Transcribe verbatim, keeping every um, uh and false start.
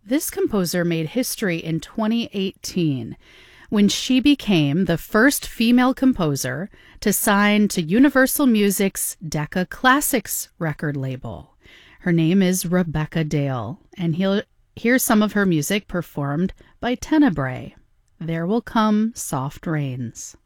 This composer made history in twenty eighteen when she became the first female composer to sign to Universal Music's Decca Classics record label. Her name is Rebecca Dale, and he'll hear some of her music performed by Tenebrae. There Will Come Soft Rains.